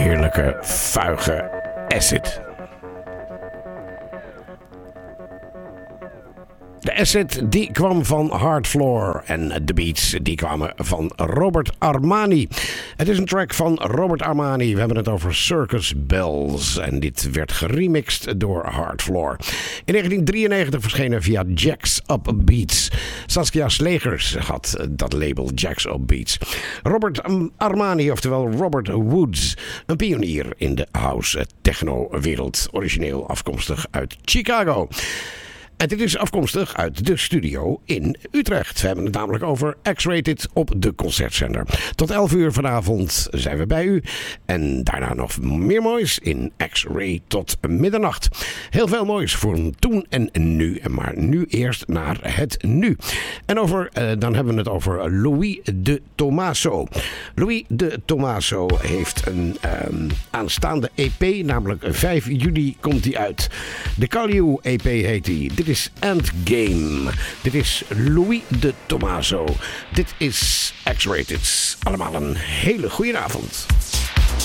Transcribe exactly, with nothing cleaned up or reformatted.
heerlijke, vuige acid. De acid die kwam van Hard Floor en de beats die kwamen van Robert Armani. Het is een track van Robert Armani. We hebben het over Circus Bells en dit werd geremixed door Hard Floor. In negentien drieënnegentig verschenen via Jacks Up Beats. Saskia Slegers had dat label Jacks Up Beats. Robert Armani, oftewel Robert Woods, een pionier in de house techno wereld, origineel afkomstig uit Chicago. En dit is afkomstig uit de studio in Utrecht. We hebben het namelijk over X-Rated op de Concertzender. Tot elf uur vanavond zijn we bij u. En daarna nog meer moois in X-Ray tot middernacht. Heel veel moois voor toen en nu. Maar nu eerst naar het nu. En over, eh, dan hebben we het over Louis de Tomaso. Louis de Tomaso heeft een eh, aanstaande E P. Namelijk vijf juli komt die uit. De Kaliu E P heet die. Dit is Endgame. Dit is Louis de Tomaso. Dit is X-Rated. Allemaal een hele goede avond.